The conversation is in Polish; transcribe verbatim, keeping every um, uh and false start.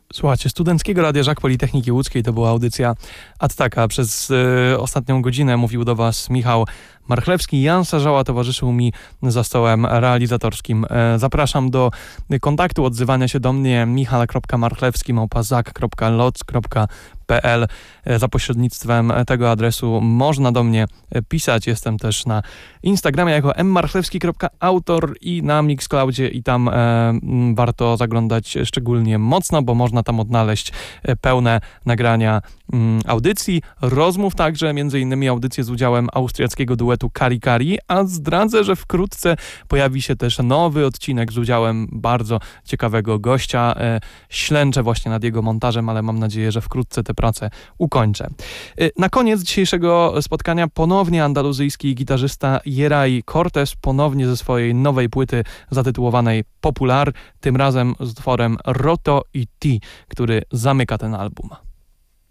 Słuchajcie, Studenckiego Radia Żak Politechniki Łódzkiej, to była audycja Attaka. Przez y, ostatnią godzinę mówił do Was Michał Marchlewski. Jan Sarzoła towarzyszył mi za stołem realizatorskim. E, zapraszam do kontaktu, odzywania się do mnie michal kropka marchlewski małpa zak kropka loc kropka p l. E, za pośrednictwem tego adresu można do mnie pisać. Jestem też na Instagramie jako m marchlewski kropka autor i na Mixcloudzie i tam e, m, warto zaglądać szczególnie mocno, bo można tam odnaleźć e, pełne nagrania m, audycji, rozmów także, między innymi audycje z udziałem austriackiego duetu Kari Kari, a zdradzę, że wkrótce pojawi się też nowy odcinek z udziałem bardzo ciekawego gościa. E, ślęczę właśnie nad jego montażem, ale mam nadzieję, że wkrótce tę pracę ukończę. E, na koniec dzisiejszego spotkania ponownie andaluzyjski gitarzysta Yeray Cortés, ponownie ze swojej nowej płyty zatytułowanej Popular, tym razem z utworem Roto i Ti, który zamyka ten album.